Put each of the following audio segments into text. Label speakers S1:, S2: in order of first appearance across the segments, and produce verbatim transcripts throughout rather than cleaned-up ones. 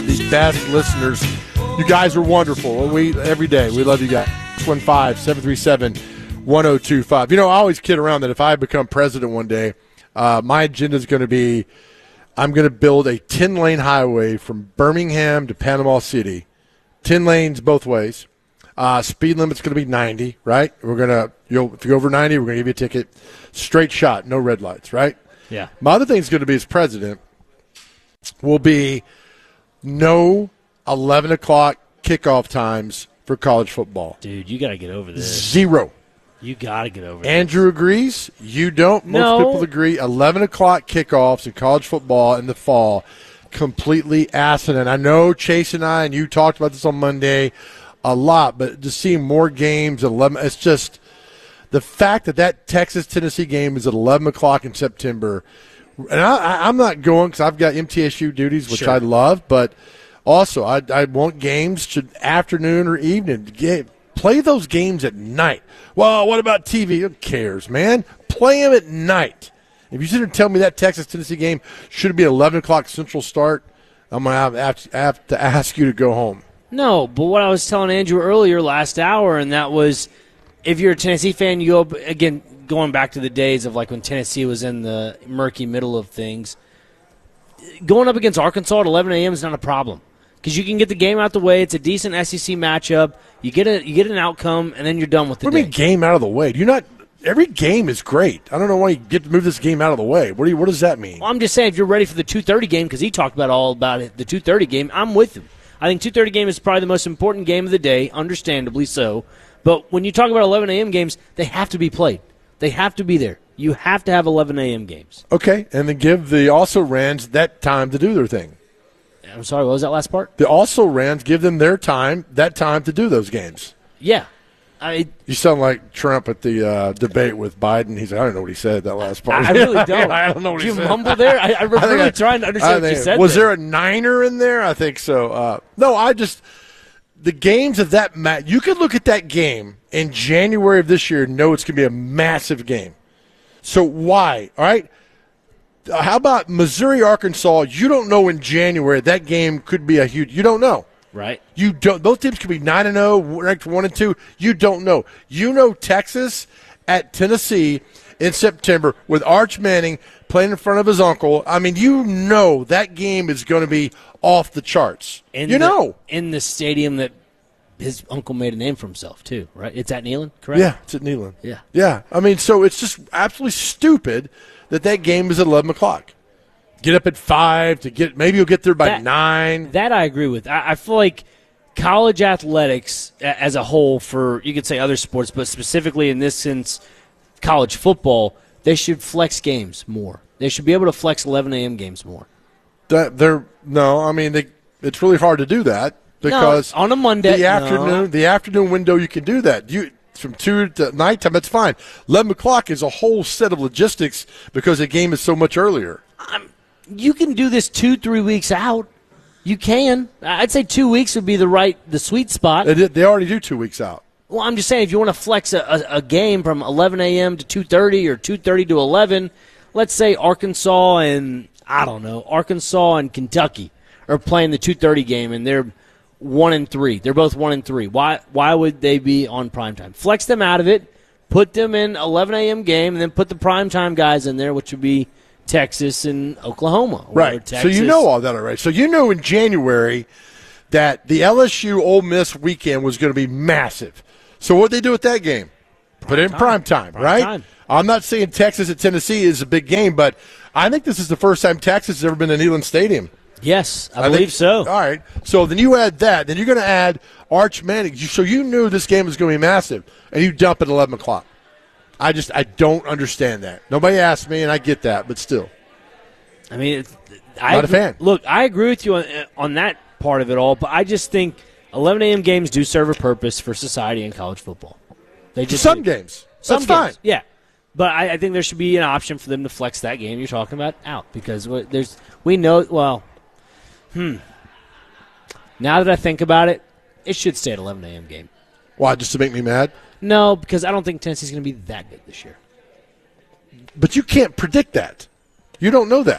S1: the best listeners. You guys are wonderful. We every day we love you guys. six one five, seven three seven, one oh two five. You know, I always kid around that if I become president one day, uh, my agenda is going to be I'm going to build a ten-lane highway from Birmingham to Panama City, ten lanes both ways. Uh, speed limit's going to be ninety, right? We're going to you'll if you go over ninety, we're going to give you a ticket. Straight shot, no red lights, right?
S2: Yeah.
S1: My other thing is going to be as president will be no eleven o'clock kickoff times for college football.
S2: Dude, you got to get over this.
S1: Zero.
S2: You got to get over this.
S1: Andrew agrees. You don't. Most
S2: No.
S1: people agree. eleven o'clock kickoffs in college football in the fall, completely asinine. I know Chase and I and you talked about this on Monday a lot, but just seeing more games at eleven, it's just the fact that that Texas-Tennessee game is at eleven o'clock in September. And I, I, I'm not going because I've got M T S U duties, which
S2: Sure.
S1: I love, but also I, I want games to afternoon or evening. Get, play those games at night. Well, what about T V? Who cares, man? Play them at night. If you sit and tell me that Texas-Tennessee game should be eleven o'clock Central start, I'm going to have, have to ask you to go home.
S2: No, but what I was telling Andrew earlier last hour, and that was if you're a Tennessee fan, you go, again, going back to the days of like when Tennessee was in the murky middle of things, going up against Arkansas at eleven a.m. is not a problem because you can get the game out the way. It's a decent S E C matchup. You get a you get an outcome, and then you're done with the
S1: What do you
S2: day.
S1: mean game out of the way? Do you not? Every game is great. I don't know why you get to move this game out of the way. What do you? What does that mean?
S2: Well, I'm just saying if you're ready for the two thirty game, because he talked about all about it, the two thirty game, I'm with him. I think two thirty game is probably the most important game of the day, understandably so. But when you talk about eleven a.m. games, they have to be played. They have to be there. You have to have eleven a.m. games.
S1: Okay, and then give the also rans that time to do their thing.
S2: I'm sorry, what was that last part?
S1: The also rans give them their time, that time to do those games.
S2: Yeah. I
S1: You sound like Trump at the uh, debate with Biden. He's like, I don't know what he said that last part.
S2: I really don't.
S1: I don't know what
S2: Did
S1: he
S2: you
S1: said.
S2: mumble there? I, I was
S1: I think
S2: really
S1: I-
S2: trying to
S1: I
S2: understand what you
S1: think-
S2: said.
S1: Was
S2: there.
S1: there a niner in there? I think so. Uh, no, I just the games of that match. You could look at that game in January of this year and know it's going to be a massive game. So why? All right. Uh, How about Missouri, Arkansas? You don't know in January that game could be a huge. You don't know.
S2: Right.
S1: You don't. Those teams could be nine and zero, ranked one and two. You don't know. You know Texas at Tennessee in September with Arch Manning playing in front of his uncle. I mean, you know that game is going to be off the charts.
S2: In
S1: you
S2: the,
S1: know.
S2: in the stadium that his uncle made a name for himself too, right? It's at Neyland, correct?
S1: Yeah, it's at Neyland.
S2: Yeah.
S1: Yeah. I mean, so it's just absolutely stupid that that game is at eleven o'clock. Get up at five to get. Maybe you'll get there by
S2: That-
S1: nine.
S2: That I agree with. I, I feel like college athletics a- as a whole, for you could say other sports, but specifically in this sense, college football, they should flex games more. They should be able to flex eleven a.m. games more.
S1: That they're no. I mean, they, it's really hard to do that because
S2: No, on a Monday,
S1: the
S2: no.
S1: afternoon, the afternoon window, you can do that. You from two to nighttime, that's fine. Eleven o'clock is a whole set of logistics because the game is so much earlier.
S2: You can do this two, three weeks out. You can. I'd say two weeks would be the right, the sweet spot.
S1: They, did- they already do two weeks out.
S2: Well, I'm just saying, if you want to flex a, a, a game from eleven a.m. to two thirty or two thirty to eleven, let's say Arkansas and, I don't know, Arkansas and Kentucky are playing the two thirty game, and they're one and three. They're both one and three. Why Why would they be on primetime? Flex them out of it, put them in eleven a.m. game, and then put the primetime guys in there, which would be Texas and Oklahoma. or
S1: Right. So
S2: Texas.
S1: you know all that already. So you know in January that the L S U Ole Miss weekend was going to be massive. So what they do with that game? Put it in prime time,
S2: Prime
S1: right?
S2: time.
S1: I'm not saying Texas at Tennessee is a big game, but I think this is the first time Texas has ever been to Neyland Stadium.
S2: Yes, I,
S1: I
S2: believe
S1: think-
S2: so.
S1: All right. So then you add that. Then you're going to add Arch Manning. You- So you knew this game was going to be massive, and you dump at eleven o'clock. I just I don't understand that. Nobody asked me, and I get that, but still.
S2: I mean, it's, I
S1: Not a
S2: agree-
S1: fan.
S2: Look, I agree with you on, on that part of it all, but I just think eleven a.m. games do serve a purpose for society and college football. They just
S1: Some
S2: do.
S1: games.
S2: Some
S1: That's fine.
S2: games, yeah. But I, I think there should be an option for them to flex that game you're talking about out because what- there's we know well. Hmm. Now that I think about it, it should stay at eleven a.m. game.
S1: Why? Just to make me mad?
S2: No, because I don't think Tennessee's going to be that good this year.
S1: But you can't predict that. You don't know that.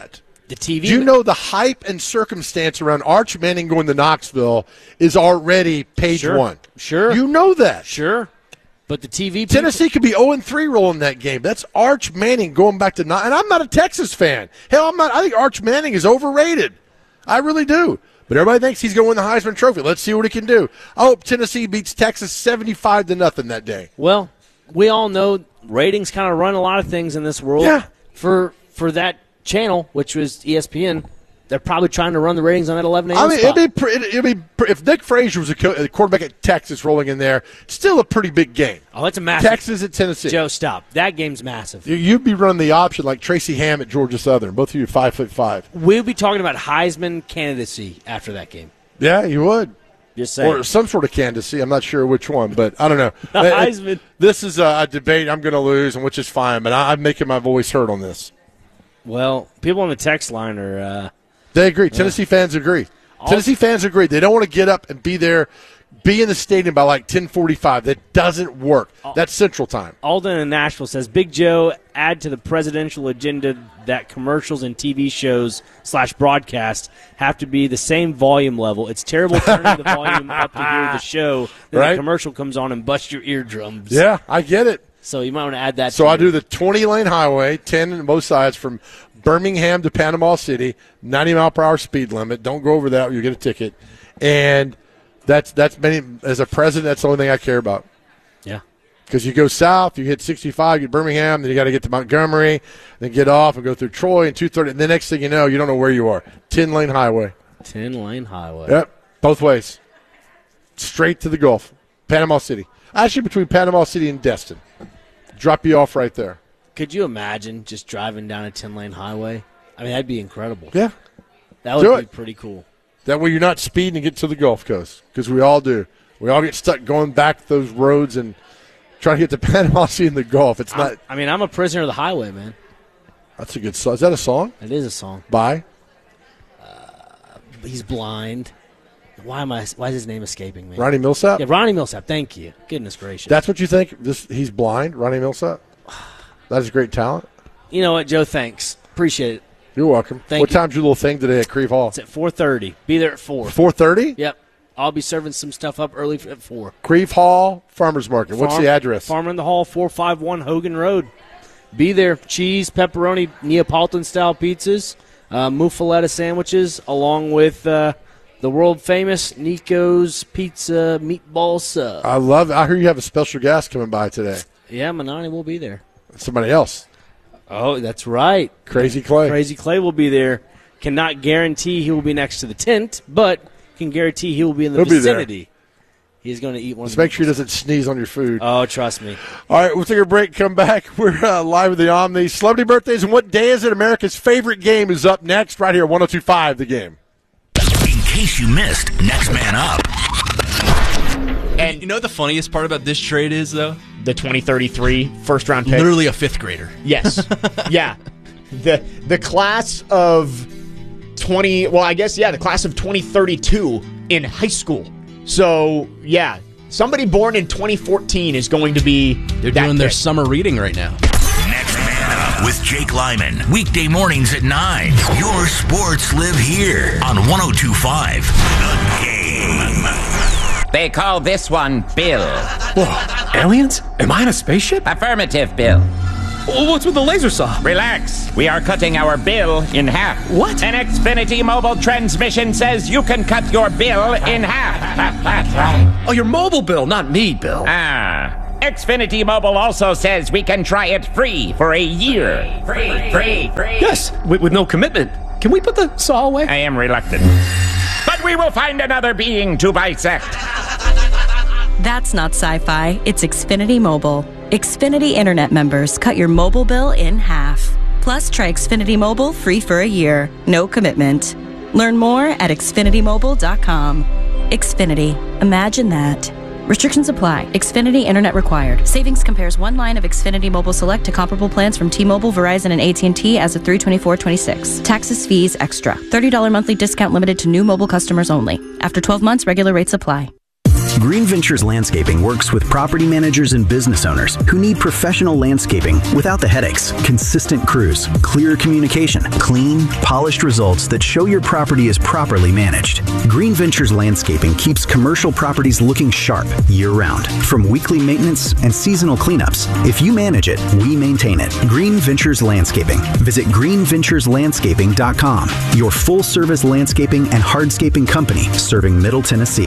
S2: The T V.
S1: Do you know the hype and circumstance around Arch Manning going to Knoxville is already page
S2: Sure.
S1: one?
S2: Sure.
S1: You know that.
S2: Sure. But the T V people,
S1: Tennessee could be oh and three rolling that game. That's Arch Manning going back to nine. And I'm not a Texas fan. Hell, I'm not. I think Arch Manning is overrated. I really do. But everybody thinks he's going to win the Heisman Trophy. Let's see what he can do. I hope Tennessee beats Texas seventy-five to nothing that day.
S2: Well, we all know ratings kind of run a lot of things in this world.
S1: Yeah.
S2: For for that channel, which was E S P N, they're probably trying to run the ratings on that eleven a.m.
S1: I mean,
S2: spot.
S1: it'd be, pre- it'd be pre- if Nick Frazier was a, co- a quarterback at Texas rolling in there, still a pretty big game.
S2: Oh, that's a massive.
S1: Texas at Tennessee.
S2: Joe, stop. That game's massive.
S1: You- You'd be running the option like Tracy Ham at Georgia Southern. Both of you five foot five.
S2: We'll be talking about Heisman candidacy after that game.
S1: Yeah, you would.
S2: Just saying.
S1: Or some sort of candidacy. I'm not sure which one, but I don't know.
S2: Heisman.
S1: This is a, a debate I'm going to lose, and which is fine, but I, I'm making my voice heard on this.
S2: Well, people on the text line are. Uh,
S1: They agree. Tennessee fans agree.
S2: All-
S1: Tennessee fans agree. They don't want to get up and be there, be in the stadium by like ten forty-five. That doesn't work. That's Central Time.
S2: Alden in Nashville says, Big Joe, add to the presidential agenda that commercials and T V shows slash broadcast have to be the same volume level. It's terrible turning the volume up to hear the show. Then
S1: Right.
S2: the commercial comes on and busts your eardrums.
S1: Yeah, I get it.
S2: So you might want to add that.
S1: So
S2: to
S1: I
S2: your-
S1: do the twenty-lane highway, ten on both sides from Birmingham to Panama City, ninety mile per hour speed limit. Don't go over that, or you get a ticket. And that's that's many as a president. That's the only thing I care about.
S2: Yeah.
S1: Because you go south, you hit sixty-five, you get Birmingham, then you got to get to Montgomery, then get off and go through Troy and two thirty. And the next thing you know, you don't know where you are. ten-lane highway.
S2: ten-lane highway.
S1: Yep, both ways. Straight to the Gulf. Panama City. Actually, between Panama City and Destin. Drop you off right there.
S2: Could you imagine just driving down a ten-lane highway? I mean, that'd be incredible.
S1: Yeah.
S2: That would
S1: Do
S2: be
S1: it.
S2: pretty cool.
S1: That way you're not speeding to get to the Gulf Coast, because we all do. We all get stuck going back those roads and trying to get to Panama City and the Gulf. It's not.
S2: I'm- I mean, I'm a prisoner of the highway, man.
S1: That's a good song. Is that a song?
S2: It is a song.
S1: By?
S2: He's blind. Why am I? Why is his name escaping me?
S1: Ronnie Millsap?
S2: Yeah, Ronnie Millsap. Thank you. Goodness gracious.
S1: That's what you think? This He's blind, Ronnie Millsap? That is great talent.
S2: You know what, Joe? Thanks. Appreciate it.
S1: You're welcome.
S2: Thank
S1: what
S2: you.
S1: time's your little thing today at Creve Hall?
S2: It's at four thirty. Be there at four.
S1: four thirty?
S2: Yep. I'll be serving some stuff up early at four.
S1: Creve Hall Farmers Market. What's
S2: Farm-
S1: the address?
S2: Farmer in the Hall, four five one Hogan Road. Be there. Cheese, pepperoni, Neapolitan-style pizzas, uh, muffaletta sandwiches, along with uh, the world-famous Nico's Pizza Meatball Sub.
S1: I love it. I hear you have a special guest coming by today.
S2: Yeah, Manani will be there.
S1: Somebody else.
S2: Oh, that's right.
S1: Crazy Clay.
S2: Crazy Clay will be there. Cannot guarantee he will be next to the tent, but can guarantee he will be in the
S1: He'll be there.
S2: vicinity. He's going to eat one
S1: Just
S2: of the
S1: make sure he doesn't sneeze on your food.
S2: Oh, trust me.
S1: All right, we'll take a break, come back. We're uh, live with the Omni. Celebrity birthdays and what day is it? America's favorite game is up next right here, one oh two point five The Game.
S3: In case you missed, next man up.
S4: And you know what the funniest part about this trade is, though?
S5: The twenty thirty-three first round pick.
S4: Literally a fifth grader.
S5: Yes. Yeah. The the class of twenty well, I guess yeah, the class of twenty thirty-two in high school. So, yeah, somebody born in twenty fourteen is going to be
S4: They're
S5: that
S4: doing their
S5: pick.
S4: summer reading right now.
S3: Next man up with Jake Lyman. Weekday mornings at nine. Your sports live here on one oh two point five The Game.
S6: They call this one Bill.
S7: Whoa, aliens? Am I in a spaceship?
S6: Affirmative, Bill.
S7: Well, what's with the laser saw?
S6: Relax. We are cutting our bill in half.
S7: What?
S6: An Xfinity mobile transmission says you can cut your bill in half.
S7: Oh, your mobile bill, not me, Bill.
S6: Ah. Xfinity Mobile also says we can try it free for a year. Free, free, free.
S7: Yes, with, with no commitment. Can we put the saw away?
S6: I am reluctant. But we will find another being to bisect.
S8: That's not sci-fi, it's Xfinity Mobile. Xfinity Internet members cut your mobile bill in half. Plus, try Xfinity Mobile free for a year. No commitment. Learn more at Xfinity Mobile dot com. Xfinity. Imagine that. Restrictions apply. Xfinity Internet required. Savings compares one line of Xfinity Mobile Select to comparable plans from T-Mobile, Verizon, and A T and T as of three twenty-four twenty-six. Taxes, fees, extra. thirty dollars monthly discount limited to new mobile customers only. After twelve months, regular rates apply.
S9: Green Ventures Landscaping works with property managers and business owners who need professional landscaping without the headaches, consistent crews, clear communication, clean, polished results that show your property is properly managed. Green Ventures Landscaping keeps commercial properties looking sharp year-round, from weekly maintenance and seasonal cleanups. If you manage it, we maintain it. Green Ventures Landscaping. Visit green ventures landscaping dot com, your full-service landscaping and hardscaping company serving Middle Tennessee.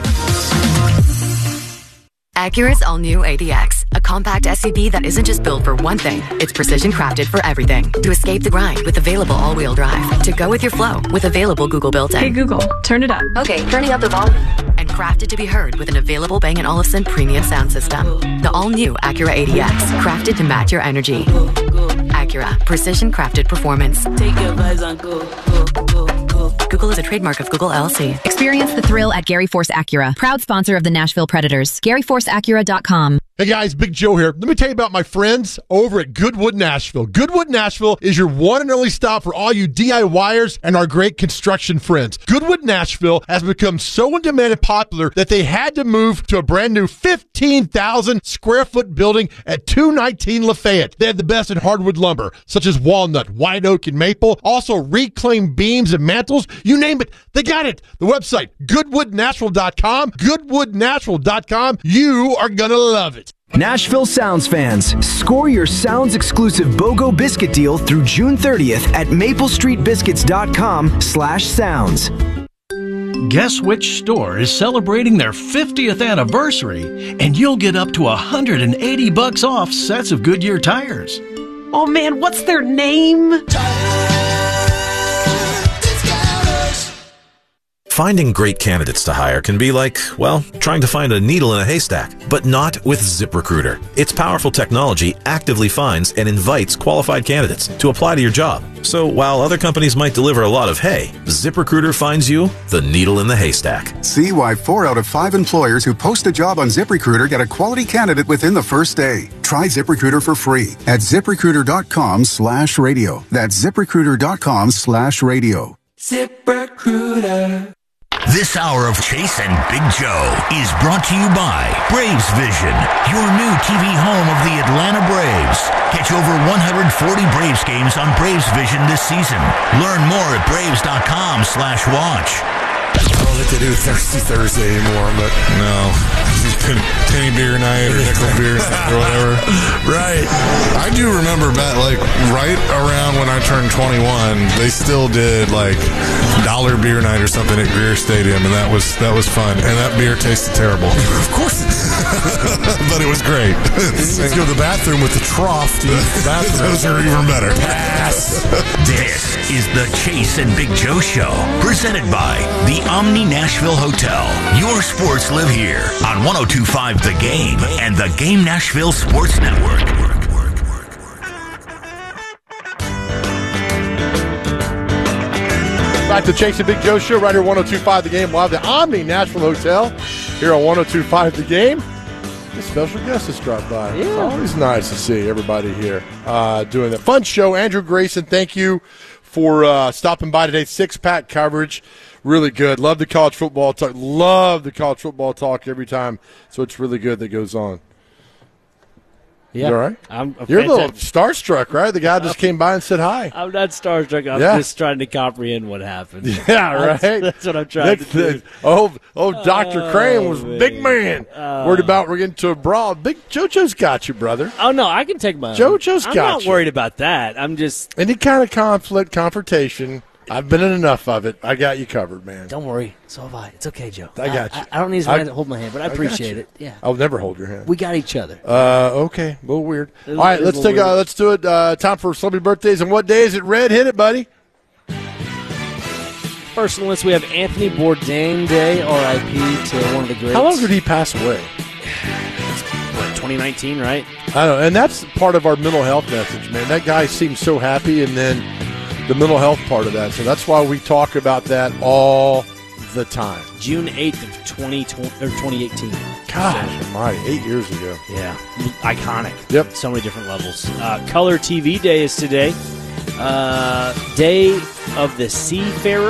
S10: Acura's all-new A D X, a compact S U V that isn't just built for one thing, it's precision crafted for everything. To escape the grind with available all-wheel drive. To go with your flow with available Google built-in.
S11: Hey Google, turn it up.
S10: Okay, turning up the volume. And crafted to be heard with an available Bang and Olufsen premium sound system. The all-new Acura A D X, crafted to match your energy. Acura, precision crafted performance.
S12: Take your vibes on go, go, go, go.
S10: Google is a trademark of Google L L C.
S13: Experience the thrill at Gary Force Acura, proud sponsor of the Nashville Predators. Gary Force Acura dot com.
S1: Hey guys, Big Joe here. Let me tell you about my friends over at Goodwood Nashville. Goodwood Nashville is your one and only stop for all you DIYers and our great construction friends. Goodwood Nashville has become so in demand and popular that they had to move to a brand new fifteen thousand square foot building at two nineteen Lafayette. They have the best in hardwood lumber, such as walnut, white oak, and maple. Also reclaimed beams and mantles. You name it, they got it. The website, goodwood nashville dot com. goodwood nashville dot com. You are going to love it.
S14: Nashville Sounds fans, score your Sounds exclusive BOGO biscuit deal through June thirtieth at maple street biscuits dot com slash sounds.
S15: Guess which store is celebrating their fiftieth anniversary, and you'll get up to one hundred eighty bucks off sets of Goodyear tires.
S11: Oh man, what's their name?
S16: Finding great candidates to hire can be like, well, trying to find a needle in a haystack, but not with ZipRecruiter. Its powerful technology actively finds and invites qualified candidates to apply to your job. So while other companies might deliver a lot of hay, ZipRecruiter finds you the needle in the haystack.
S17: See why four out of five employers who post a job on ZipRecruiter get a quality candidate within the first day. Try ZipRecruiter for free at ziprecruiter dot com slash radio. That's ziprecruiter dot com slash radio.
S3: ZipRecruiter. This hour of Chase and Big Joe is brought to you by Braves Vision, your new T V home of the Atlanta Braves. Catch over one hundred forty Braves games on Braves Vision this season. Learn more at braves dot com slash watch.
S18: I don't think they do Thirsty Thursday anymore, but no. Penny beer night or nickel beer night or whatever. Right. I do remember back, like, right around when I turned twenty-one, they still did, like, dollar beer night or something at Greer Stadium, and that was that was fun. And that beer tasted terrible. Of course it did. But it was great. You go to the bathroom with the trough to use the bathroom. Those are even better. Pass.
S3: This is the Chase and Big Joe Show, presented by the Omni Nashville Hotel. Your sports live here on one oh two point five The Game and the Game Nashville Sports Network.
S1: Back to Chase and Big Joe Show right here, one oh two point five The Game, live at the Omni Nashville Hotel here on one oh two point five The Game. A special guest has dropped by. Yeah. It's always nice to see everybody here uh, doing that fun show. Andrew Grayson, thank you for uh, stopping by today. Six-pack coverage. Really good. Love the college football talk. Love the college football talk every time. So it's really good that goes on.
S2: Yeah.
S1: You all right?
S2: I'm a
S1: You're a little
S2: fantastic-
S1: starstruck, right? The guy just came by and said hi.
S2: I'm not starstruck. I'm
S1: Yeah.
S2: just trying to comprehend what happened.
S1: Yeah, right?
S2: That's, that's what I'm trying
S1: That's
S2: to do.
S1: the- oh, oh, Doctor
S2: Oh,
S1: Crane was a
S2: man.
S1: big man.
S2: Oh.
S1: Worried about we're getting to a brawl. Big JoJo's got you, brother.
S2: Oh, no, I can take my own.
S1: JoJo's
S2: I'm
S1: got
S2: not
S1: you.
S2: worried about that. I'm just.
S1: Any kind of conflict, confrontation, I've been in enough of it. I got you covered, man.
S2: Don't worry. So have I. It's okay, Joe.
S1: I got you.
S2: I, I don't need
S1: I-
S2: somebody to hold my hand, but I
S1: I got
S2: appreciate
S1: you.
S2: it. Yeah.
S1: I'll never hold your hand.
S2: We got each other.
S1: Uh, okay, a little weird.
S2: It is-
S1: All right,
S2: it is
S1: let's
S2: a
S1: take.
S2: little
S1: Uh,
S2: weird.
S1: let's do it. Uh, time for celebrity birthdays. And what day is it? Red, hit it, buddy.
S2: First on the list, we have Anthony Bourdain Day, R I P to one of the greats.
S1: How long did he pass away?
S2: What, twenty nineteen, right?
S1: I don't know, and that's part of our mental health message, man. That guy seems so happy, and then the mental health part of that. So that's why we talk about that all the time.
S2: June eighth of twenty twenty, or twenty eighteen.
S1: Gosh almighty, eight years ago.
S2: Yeah, iconic.
S1: Yep.
S2: So many different levels. Uh, Color T V Day is today. Uh, Day of the Seafarer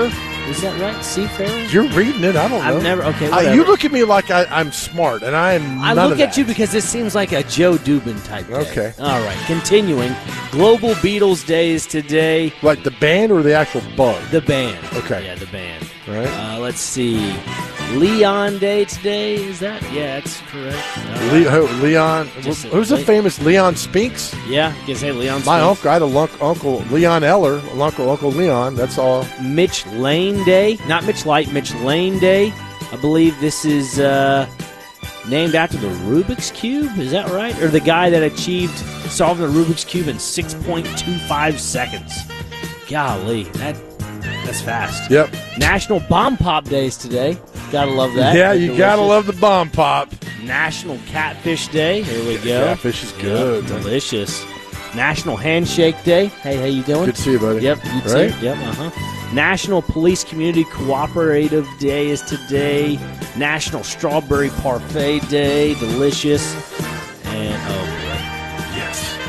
S2: Is that right? Seafarer?
S1: You're reading it. I don't know.
S2: I've never. Okay,
S1: Uh,
S2: whatever.
S1: you look at me like I, I'm smart, and I am.
S2: I
S1: none
S2: look
S1: of
S2: at
S1: that.
S2: you because this seems like a Joe Dubin type day.
S1: Okay.
S2: All right. Continuing. Global Beatles Day is today.
S1: Like the band or the actual bug?
S2: The band.
S1: Okay.
S2: Yeah, the band.
S1: Right.
S2: Uh, let's see. Leon Day today. Is that? Yeah, that's correct. Uh,
S1: Le- who, Leon.
S2: Just a-
S1: Who's the
S2: Le-
S1: famous Leon Spinks?
S2: Yeah, you can say Leon.
S1: My
S2: Spinks.
S1: uncle. I had a lunk, uncle Leon Eller. Uncle Uncle Leon. That's all.
S2: Mitch Lane Day. Not Mitch Light, Mitch Lane Day. I believe this is uh, named after the Rubik's Cube. Is that right? Or the guy that achieved solving the Rubik's Cube in six point two five seconds. Golly, that that's fast.
S1: Yep.
S2: National Bomb Pop Day is today. Gotta love that.
S1: Yeah,
S2: They're
S1: you
S2: delicious.
S1: gotta love the bomb pop.
S2: National Catfish Day. Here we go.
S1: Catfish is good.
S2: Yep, delicious. National Handshake Day. Hey, how you doing?
S1: Good to see you, buddy.
S2: Yep, you
S1: Right?
S2: too. Yep, uh-huh. National Police Community Cooperative Day is today. National Strawberry Parfait Day. Delicious. And, oh, boy.
S1: Yes.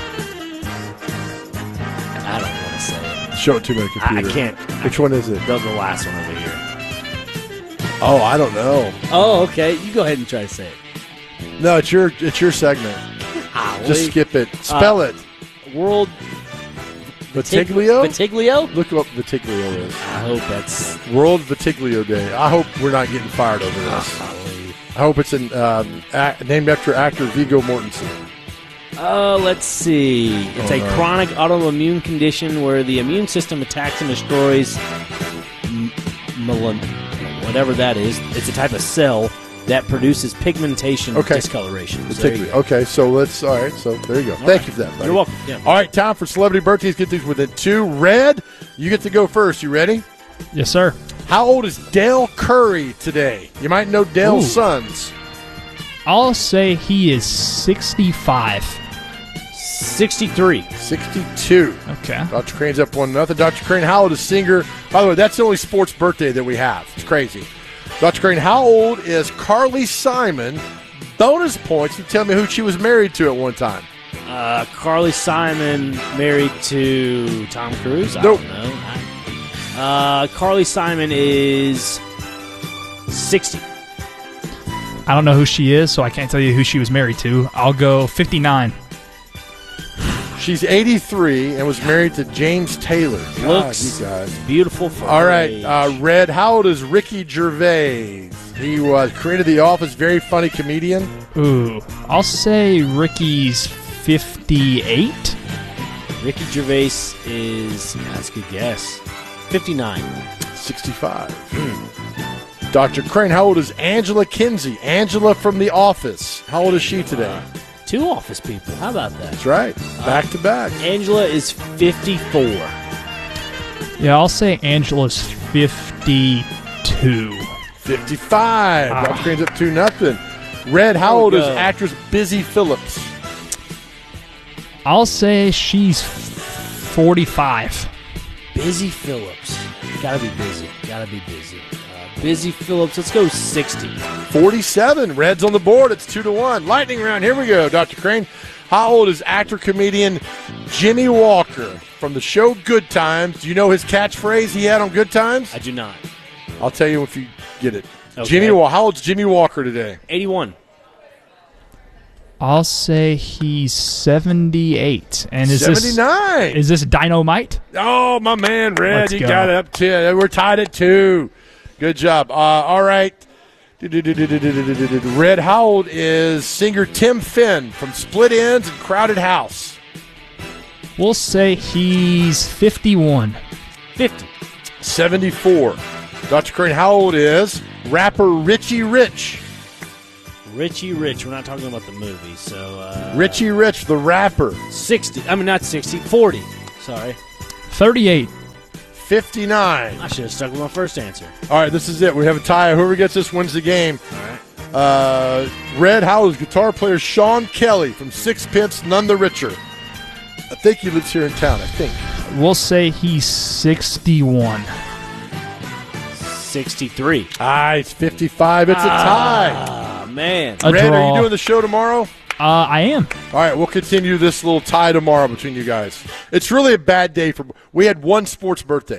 S2: I don't want to say it.
S1: Show it to me on the
S2: I, I
S1: computer.
S2: can't.
S1: Which one is it?
S2: The, the last one over here.
S1: Oh, I don't know.
S2: Oh, okay. You go ahead and try to say it.
S1: No, it's your it's your segment.
S2: Ah,
S1: Just
S2: wait.
S1: skip it. Spell
S2: Uh,
S1: it.
S2: World
S1: Vitiglio?
S2: Vitiglio?
S1: Look what Vitiglio is.
S2: I hope that's
S1: World Vitiglio Day. I hope we're not getting fired over this. I hope it's an, um, a- named after actor Viggo Mortensen.
S2: Uh, let's see. It's
S1: Oh,
S2: a
S1: no.
S2: chronic autoimmune condition where the immune system attacks and destroys m- melan- whatever that is. It's a type of cell that produces pigmentation
S1: Okay.
S2: discoloration. So there you
S1: Vitiglio.
S2: go.
S1: Okay, so let's. All right, so there you go.
S2: All
S1: Thank
S2: right.
S1: you for that, buddy.
S2: You're welcome. Yeah.
S1: All right, time for celebrity birthdays. Get these within two. Red, you get to go first. You ready?
S19: Yes, sir.
S1: How old is Dale Curry today? You might know Dale's
S19: Ooh.
S1: sons.
S19: I'll say he is sixty-five.
S2: sixty-three.
S1: sixty-two.
S19: Okay.
S1: Doctor Crane's up one nothing. Doctor Crane, how old is singer? By the way, that's the only sports birthday that we have. It's crazy. Doctor Crane, how old is Carly Simon? Bonus points. You tell me who she was married to at one time.
S2: Uh, Carly Simon married to Tom Cruise? I
S1: Nope.
S2: don't know. I- Uh, Carly Simon is sixty.
S19: I don't know who she is, so I can't tell you who she was married to. I'll go fifty-nine.
S1: She's eighty-three and was married to James Taylor. God,
S2: Looks
S1: you guys.
S2: beautiful for
S1: All
S2: her
S1: right,
S2: age.
S1: uh, Red, how old is Ricky Gervais? He was created The Office, very funny comedian.
S19: Ooh. I'll say Ricky's fifty-eight.
S2: Ricky Gervais is, that's a good guess, fifty-nine.
S1: sixty-five. Doctor Crane, how old is Angela Kinsey? Angela from The Office. How old is she today?
S2: Two Office people. How about that?
S1: That's right. Back to back.
S2: Angela is fifty-four.
S19: Yeah, I'll say Angela's fifty-two.
S1: fifty-five.
S19: Ah.
S1: Doctor Crane's up two nothing. Red, how
S2: There we
S1: old is
S2: go.
S1: actress Busy Phillips?
S19: I'll say she's forty-five.
S2: Busy Phillips. Gotta be busy. Gotta be busy. Uh, busy Phillips. Let's go sixty.
S1: forty-seven. Red's on the board. It's two to one. Lightning round. Here we go, Doctor Crane. How old is actor comedian Jimmy Walker from the show Good Times? Do you know his catchphrase he had on Good Times?
S2: I do not.
S1: I'll tell you if you get it.
S2: Okay.
S1: Jimmy Walker. How old's Jimmy Walker today?
S2: eighty-one.
S19: I'll say he's seventy-eight. And is
S1: seventy-nine.
S19: this is this Dynamite?
S1: Oh, my man, Red.
S19: Let's
S1: you
S19: go.
S1: got it up to. We're tied at two. Good job. Uh, all right. Red, how old is singer Tim Finn from Split Ends and Crowded House?
S19: We'll say he's fifty-one.
S2: fifty.
S1: seventy-four. Doctor Crane, how old is rapper Richie Rich?
S2: Richie Rich. We're not talking about the movie, so. Uh,
S1: Richie Rich, the rapper.
S2: sixty. I mean, not sixty. forty. Sorry.
S19: thirty-eight.
S1: fifty-nine.
S2: I should have stuck with my first answer.
S1: All right, this is it. We have a tie. Whoever gets this wins the game.
S2: All right.
S1: Uh, Red, how old is guitar player Sean Kelly from Sixpence None the Richer? I think he lives here in town, I think.
S19: We'll say he's sixty-one.
S2: sixty-three.
S1: Ah, it's fifty-five. It's a tie.
S2: Ah, man.
S19: A
S1: Red,
S19: draw.
S1: are you doing the show tomorrow?
S19: Uh, I am.
S1: All right, we'll continue this little tie tomorrow between you guys. It's really a bad day for. We had one sports birthday.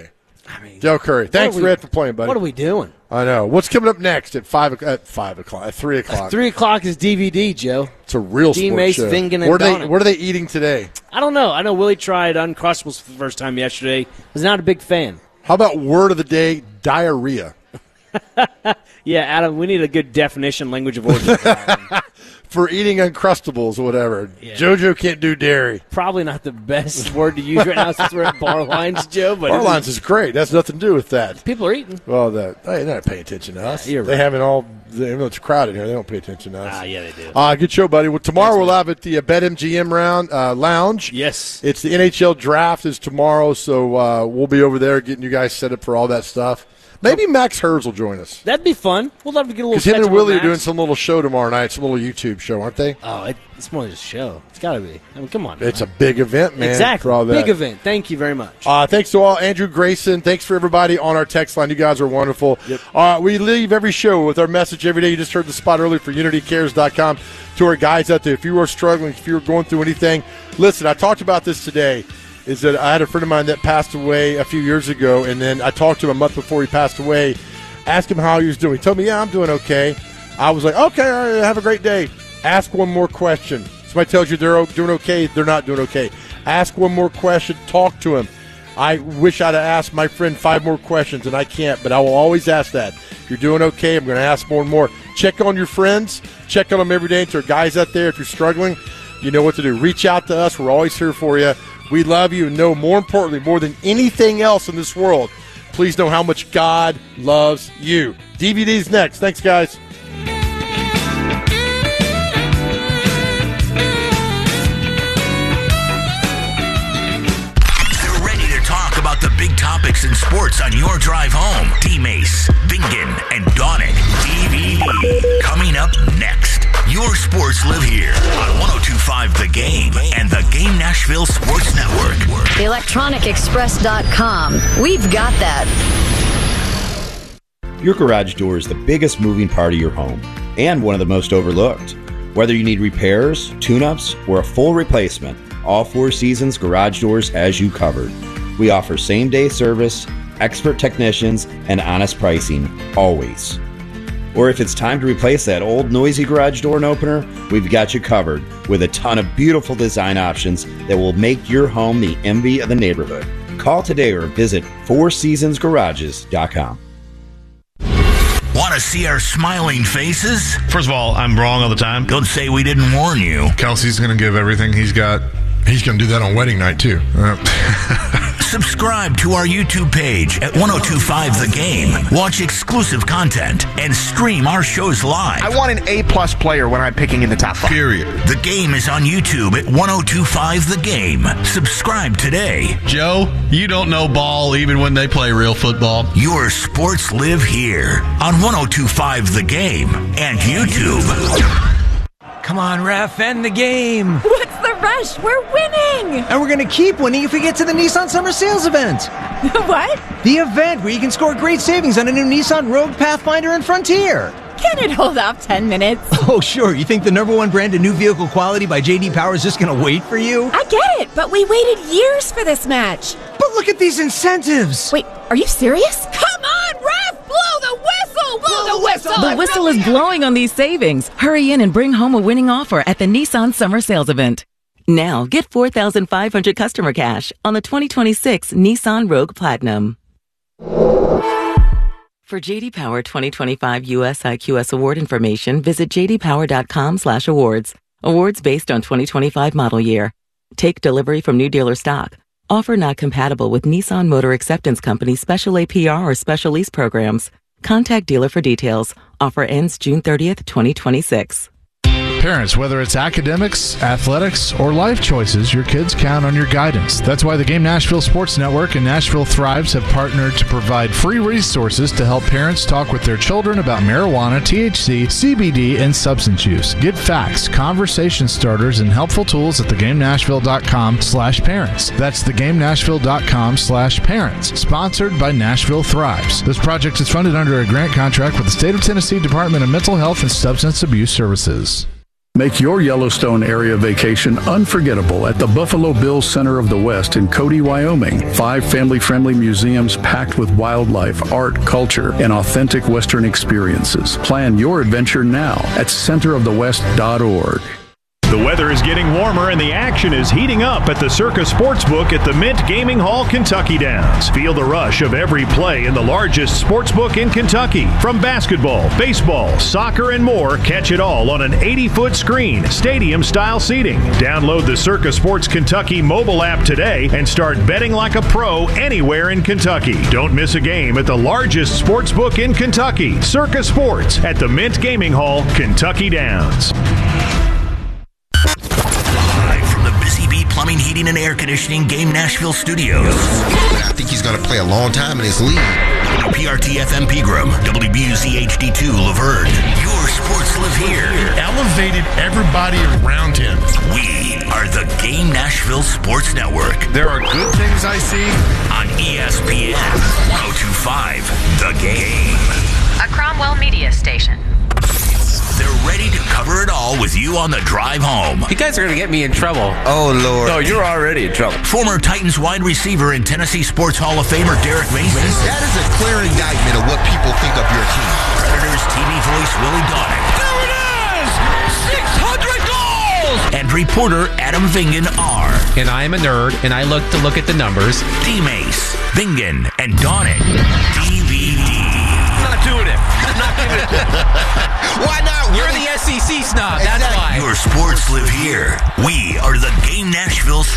S2: I mean,
S1: Joe Curry. Thanks,
S2: are we-
S1: Red, for playing, buddy.
S2: What are we doing?
S1: I know. What's coming up next at five o'clock? At five o'clock? At three o'clock?
S2: Three o'clock is D V D, Joe.
S1: It's a real
S2: D.
S1: sports
S2: Mace,
S1: show.
S2: Vingan, and
S1: what are they?
S2: Donnan.
S1: What are they eating today?
S2: I don't know. I know Willie tried Uncrustables for the first time yesterday. Was not a big fan.
S1: How about word of the day? Diarrhea.
S2: Yeah, Adam, we need a good definition, language of origin.
S1: For eating Uncrustables or whatever.
S2: Yeah.
S1: JoJo can't do dairy.
S2: Probably not the best word to use right now since we're at bar lines, Joe. But
S1: Bar lines is great. That's nothing to do with that.
S2: people are eating.
S1: Well, that they're not paying attention to us.
S2: Yeah, you're
S1: they
S2: right.
S1: haven't all. They, even though it's crowded here, they don't pay attention to us.
S2: Ah, yeah, they do.
S1: Uh, good show, buddy. Well, tomorrow we'll have at the uh, BetMGM round uh, lounge.
S2: Yes.
S1: It's the N H L draft is tomorrow, so uh, we'll be over there getting you guys set up for all that stuff. Maybe Max Hers will join us.
S2: That'd be fun. We'll love to get a little.
S1: Because him
S2: catch
S1: and
S2: up
S1: Willie
S2: with
S1: are doing
S2: Max.
S1: some little show tomorrow night, some little YouTube show, aren't they?
S2: Oh, it, it's more than just a show. It's got to be. I mean, come on.
S1: It's a big event, man.
S2: Exactly.
S1: For all that.
S2: Big event. Thank you very much.
S1: Uh, thanks to all. Andrew Grayson, thanks for everybody on our text line. You guys are wonderful.
S2: Yep.
S1: Uh, we leave every show with our message every day. You just heard the spot earlier for unity cares dot com. To our guys out there, if you are struggling, if you're going through anything, listen, I talked about this today, is that I had a friend of mine that passed away a few years ago, and then I talked to him a month before he passed away, asked him how he was doing. He told me, yeah, I'm doing okay. I was like, okay, all right, have a great day. Ask one more question. Somebody tells you they're doing okay, they're not doing okay. Ask one more question, talk to him. I wish I'd have asked my friend five more questions, and I can't, but I will always ask that. If you're doing okay, I'm going to ask more and more. Check on your friends. Check on them every day. And to our guys out there, if you're struggling, you know what to do. Reach out to us. We're always here for you. We love you. And know, more importantly, more than anything else in this world, please know how much God loves you. D V D's next. Thanks, guys.
S3: They're ready to talk about the big topics in sports on your drive home. D-Mace, Vingan, and Donnan. D V D. Coming up next. Your sports live here on one oh two point five The Game and the Game Nashville Sports Network.
S20: electronic express dot com. We've got that.
S21: Your garage door is the biggest moving part of your home and one of the most overlooked. Whether you need repairs, tune-ups, or a full replacement, all Four Seasons Garage Doors has you covered. We offer same-day service, expert technicians, and honest pricing, always. Or if it's time to replace that old noisy garage door and opener, we've got you covered with a ton of beautiful design options that will make your home the envy of the neighborhood. Call today or visit four seasons garages dot com.
S3: Want to see our smiling faces?
S18: First of all, I'm wrong all the time.
S3: Don't say we didn't warn you.
S18: Kelsey's going to give everything he's got. He's going to do that on wedding night, too. Uh,
S3: Subscribe to our YouTube page at one oh two point five The Game. Watch exclusive content and stream our shows live.
S22: I want an A-plus player when I'm picking in the top five.
S18: Period.
S3: The Game is on YouTube at one oh two point five The Game. Subscribe today.
S23: Joe, you don't know ball even when they play real football.
S3: Your sports live here on one oh two point five The Game and YouTube.
S24: Come on, ref, end the game.
S25: What's the rush? We're winning.
S24: And we're going to keep winning if we get to the Nissan Summer Sales Event.
S25: What?
S24: The event where you can score great savings on a new Nissan Rogue, Pathfinder, and Frontier.
S25: Can it hold off ten minutes?
S24: Oh, sure. You think the number one brand of new vehicle quality by J D Power is just going to wait for you?
S25: I get it, but we waited years for this match.
S24: But look at these incentives.
S25: Wait, are you serious? Come on, ref! Blow the whistle! Blow the whistle!
S26: The whistle is blowing on these savings. Hurry in and bring home a winning offer at the Nissan Summer Sales Event. Now, get four thousand five hundred customer cash on the twenty twenty-six Nissan Rogue Platinum. For J D Power twenty twenty-five U S I Q S award information, visit j d power dot com slash awards. Awards based on twenty twenty-five model year. Take delivery from new dealer stock. Offer not compatible with Nissan Motor Acceptance Company special A P R or special lease programs. Contact dealer for details. Offer ends June thirtieth, twenty twenty-six.
S27: Parents, whether it's academics, athletics, or life choices, your kids count on your guidance. That's why the Game Nashville Sports Network and Nashville Thrives have partnered to provide free resources to help parents talk with their children about marijuana, T H C, C B D, and substance use. Get facts, conversation starters, and helpful tools at the game nashville dot com slash parents. That's the game nashville dot com slash parents. Sponsored by Nashville Thrives. This project is funded under a grant contract with the State of Tennessee Department of Mental Health and Substance Abuse Services.
S4: Make your Yellowstone area vacation unforgettable at the Buffalo Bills Center of the West in Cody, Wyoming. Five family-friendly museums packed with wildlife, art, culture, and authentic Western experiences. Plan your adventure now at center of the west dot org.
S5: The weather is getting warmer and the action is heating up at the Circa Sportsbook at the Mint Gaming Hall, Kentucky Downs. Feel the rush of every play in the largest sportsbook in Kentucky. From basketball, baseball, soccer, and more, catch it all on an eighty-foot screen, stadium-style seating. Download the Circa Sports Kentucky mobile app today and start betting like a pro anywhere in Kentucky. Don't miss a game at the largest sportsbook in Kentucky. Circa Sports at the Mint Gaming Hall, Kentucky Downs.
S3: Plumbing, Heating, and Air Conditioning Game Nashville Studios.
S6: I think he's going to play a long time in his league.
S3: W P R T F M Pegram, W B U Z H D two Laverne. Your sports live here.
S18: Elevated everybody around him.
S3: We are the Game Nashville Sports Network.
S18: There are good things I see
S3: on E S P N one oh two point five. The Game.
S10: A Cromwell Media Station.
S3: They're ready to cover it all with you on the drive home.
S7: You guys are going to get me in trouble.
S6: Oh, Lord.
S7: No, you're already in trouble.
S3: Former Titans wide receiver and Tennessee Sports Hall of Famer Derek Mason.
S6: That is a clear indictment of what people think of your team.
S3: Predators T V voice Willie Donick.
S25: There it is! six hundred goals!
S3: And reporter Adam Vingan are.
S7: And I am a nerd, and I look to look at the numbers.
S3: D-Mace, Vingan, and Donick. D V D.
S7: I'm not doing it. I'm not giving it to him.
S6: Why not?
S7: You're the S E C snob. That's
S6: exactly.
S7: why.
S3: Your sports live here. We are the Game Nashville